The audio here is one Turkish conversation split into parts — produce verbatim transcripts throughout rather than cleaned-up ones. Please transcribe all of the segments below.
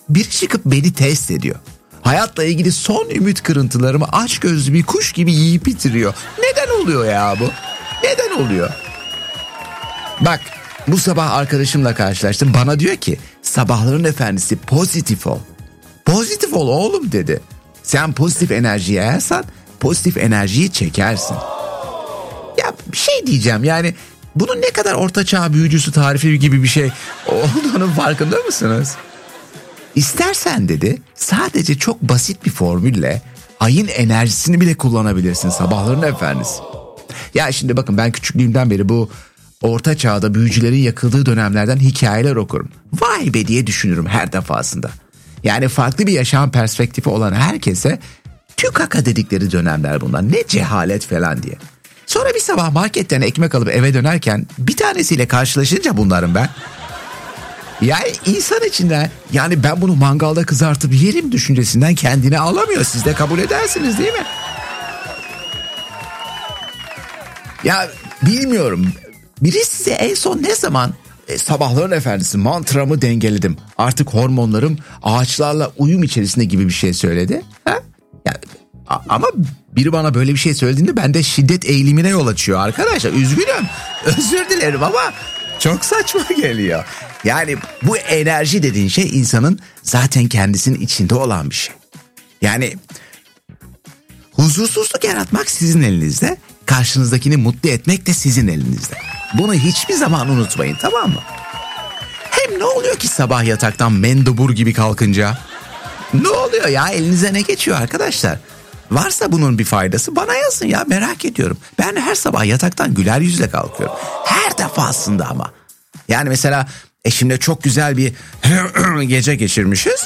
biri çıkıp beni test ediyor. Hayatla ilgili son ümit kırıntılarımı açgözlü bir kuş gibi yiyip bitiriyor. Neden oluyor ya bu? Neden oluyor? Bak, bu sabah arkadaşımla karşılaştım. Bana diyor ki sabahların efendisi pozitif ol. Pozitif ol oğlum dedi. Sen pozitif enerjiye yayarsan pozitif enerjiyi çekersin. Ya bir şey diyeceğim, yani bunun ne kadar ortaçağ büyücüsü tarifi gibi bir şey olduğunun farkında mısınız? İstersen dedi sadece çok basit bir formülle ayın enerjisini bile kullanabilirsin sabahların efendisi. Ya şimdi bakın, ben küçüklüğümden beri bu orta çağda büyücülerin yakıldığı dönemlerden hikayeler okurum. Vay be diye düşünürüm her defasında. Yani farklı bir yaşam perspektifi olan herkese tükaka dedikleri dönemler bunlar. Ne cehalet falan diye. Sonra bir sabah marketten ekmek alıp eve dönerken bir tanesiyle karşılaşınca bunların ben. Yani insan içinde, yani ben bunu mangalda kızartıp yerim düşüncesinden kendini alamıyor. Siz de kabul edersiniz değil mi? Ya bilmiyorum. Biri size en son ne zaman e, sabahların efendisi mantramı dengeledim, artık hormonlarım ağaçlarla uyum içerisinde gibi bir şey söyledi? Ha? Ya, a- ama biri bana böyle bir şey söylediğinde bende şiddet eğilimine yol açıyor arkadaşlar. Üzgünüm. Özür dilerim ama çok saçma geliyor. Yani bu enerji dediğin şey insanın zaten kendisinin içinde olan bir şey. Yani huzursuzluk yaratmak sizin elinizde, karşınızdakini mutlu etmek de sizin elinizde. Bunu hiçbir zaman unutmayın, tamam mı? Hem ne oluyor ki sabah yataktan mendebur gibi kalkınca? Ne oluyor ya, elinize ne geçiyor arkadaşlar? Varsa bunun bir faydası bana yazın ya, merak ediyorum. Ben her sabah yataktan güler yüzle kalkıyorum. Her defasında ama. Yani mesela eşimle çok güzel bir gece geçirmişiz.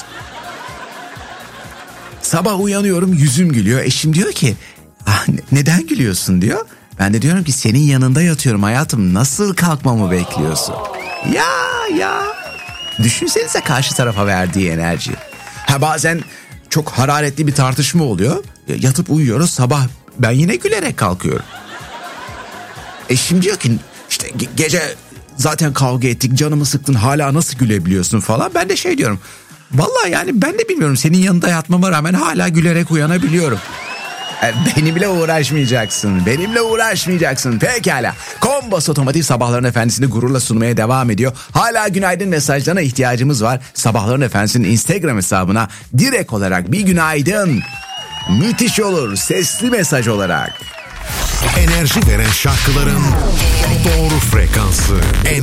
Sabah uyanıyorum, yüzüm gülüyor. Eşim diyor ki ah, neden gülüyorsun diyor. Ben de diyorum ki senin yanında yatıyorum hayatım, nasıl kalkmamı bekliyorsun? Ya ya düşünsenize karşı tarafa verdiği enerji. Ha, bazen çok hararetli bir tartışma oluyor. Yatıp uyuyoruz, sabah ben yine gülerek kalkıyorum. Eşim diyor ki işte ge- gece zaten kavga ettik, canımı sıktın, hala nasıl gülebiliyorsun falan. Ben de şey diyorum, vallahi yani ben de bilmiyorum, senin yanında yatmama rağmen hala gülerek uyanabiliyorum. Benimle uğraşmayacaksın. Benimle uğraşmayacaksın. Pekala. Kombos Otomotiv Sabahların Efendisi'ni gururla sunmaya devam ediyor. Hala günaydın mesajlarına ihtiyacımız var. Sabahların Efendisi'nin Instagram hesabına direkt olarak bir günaydın. Müthiş olur. Sesli mesaj olarak. Enerji veren şarkıların doğru frekansı. Enerji.